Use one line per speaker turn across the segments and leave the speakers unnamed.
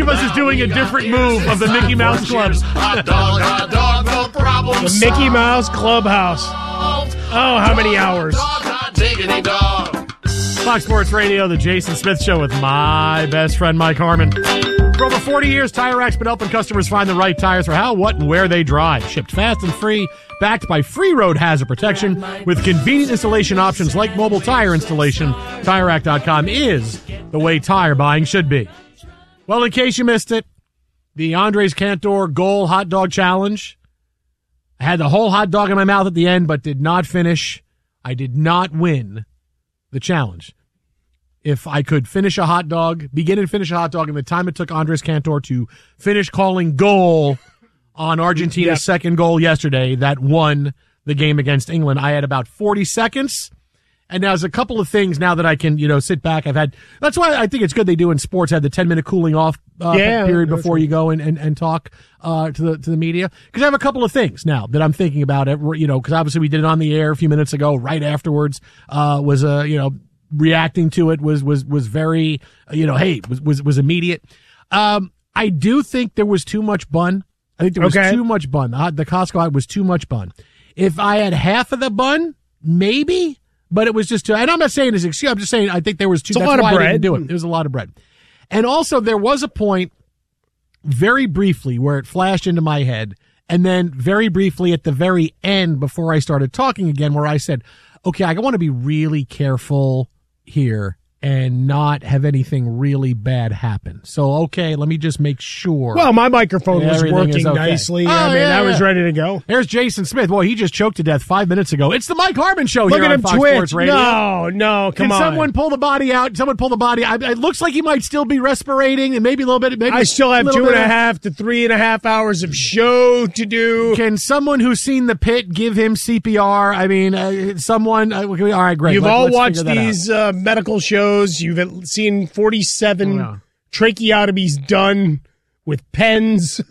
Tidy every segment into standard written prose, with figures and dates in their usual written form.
of us is doing a different move of the Mickey Mouse Club.
Hot dog, no problem.
The Mickey Mouse Clubhouse. Oh, how many hours?
Fox Sports Radio, the Jason Smith Show with my best friend, Mike Harmon. For over 40 years, Tire Rack's been helping customers find the right tires for how, what, and where they drive. Shipped fast and free, backed by free road hazard protection, with convenient installation options like mobile tire installation. TireRack.com is the way tire buying should be. Well, in case you missed it, the Andres Cantor Goal Hot Dog Challenge. I had the whole hot dog in my mouth at the end, but did not finish. I did not win the challenge. If I could finish a hot dog, begin and finish a hot dog in the time it took Andres Cantor to finish calling goal on Argentina's second goal yesterday that won the game against England, I had about 40 seconds. And there's a couple of things now that I can, sit back. That's why I think it's good they do in sports, have the 10-minute cooling off period before you go and talk to the media. Because I have a couple of things now that I'm thinking about, because obviously we did it on the air a few minutes ago. Right afterwards was reacting to it was very, was immediate. I do think there was too much bun. I think there was too much bun. The Costco was too much bun. If I had half of the bun, maybe. But it was just too, and I'm not saying this excuse. I'm just saying I think there was too. That's why I didn't do it. There was a lot of bread, and also there was a point, very briefly, where it flashed into my head, and then very briefly at the very end, before I started talking again, where I said, "Okay, I want to be really careful here and not have anything really bad happen. So, okay, let me just make sure."
Well, my microphone was working nicely. I was ready to go.
There's Jason Smith. Well, he just choked to death 5 minutes ago. It's the Mike Harmon Show.
Look
here
at
on
him
Fox
twitch.
Sports Radio.
No, come on.
Can someone pull the body out? Someone pull the body out. It looks like he might still be respirating and maybe a little bit. Maybe
I still have 2.5 to 3.5 hours of show to do.
Can someone who's seen The Pit give him CPR? I mean, someone. All right, great.
You've all watched these medical shows. You've seen 47 tracheotomies done with pens,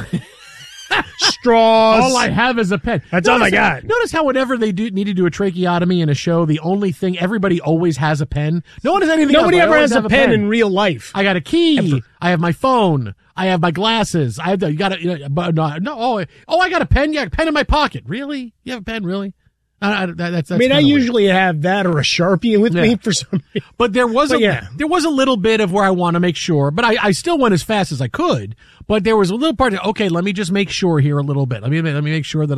straws.
All I have is a pen.
That's all I got.
Notice how whenever they need to do a tracheotomy in a show, the only thing, everybody always has a pen. No one has anything
Nobody
else.
ever has a pen in real life.
I got a key. Ever. I have my phone. I have my glasses. I got I got a pen. Yeah, a pen in my pocket. Really? You have a pen? Really? That's
I usually have that or a Sharpie with me for some reason.
But there was a little bit of where I want to make sure, but I still went as fast as I could. But there was a little part of, okay, let me just make sure here a little bit. Let me make sure that